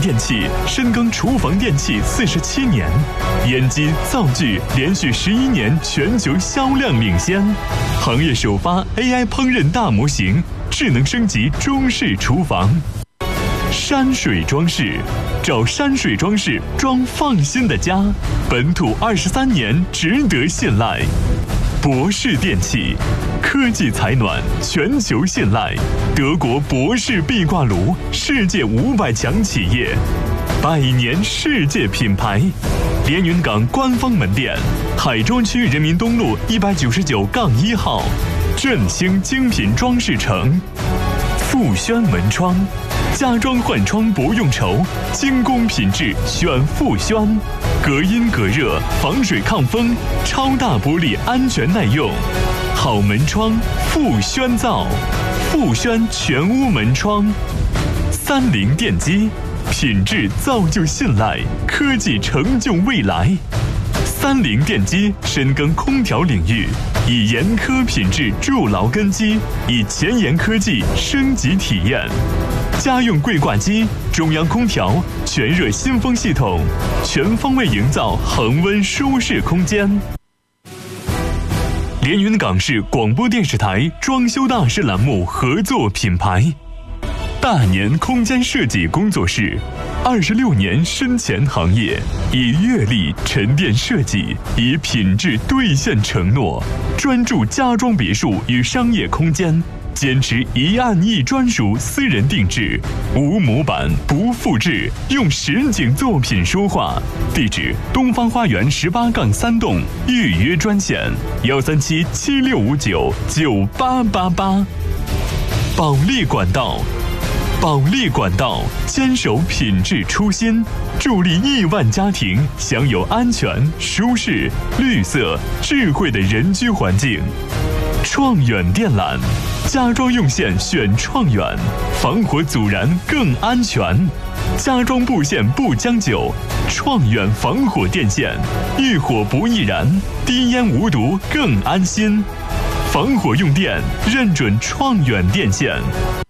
电器深耕厨房电器47年，烟机、灶具连续11年全球销量领先，行业首发 AI 烹饪大模型，智能升级中式厨房。山水装饰，找山水装饰装放心的家，本土23年，值得信赖。博士电器，科技采暖，全球信赖，德国博士壁挂炉，世界500强企业，100年世界品牌。连云港官方门店，海庄区人民东路199-1号，振兴精品装饰城。富轩门窗，家装换窗不用愁，精工品质选富轩，隔音隔热，防水抗风，超大玻璃安全耐用，好门窗富轩造，富轩全屋门窗。30电机，品质造就信赖，科技成就未来。30电机深耕空调领域，以严苛品质筑牢根基，以前沿科技升级体验。家用柜挂机，中央空调，全热新风系统，全方位营造恒温舒适空间。连云港市广播电视台装修大师栏目合作品牌，大年空间设计工作室，26年深潜行业，以阅历沉淀设计，以品质兑现承诺，专注家装别墅与商业空间，坚持一案一专属私人定制，无模板不复制，用实景作品说话。地址：东方花园18-3栋，预约专线137-7659-9888。保利管道，保利管道坚守品质初心，助力亿万家庭享有安全、舒适、绿色、智慧的人居环境。创远电缆，家装用线选创远，防火阻燃更安全，家装布线不将就，创远防火电线，遇火不易燃，低烟无毒更安心。防火用电认准创远电线。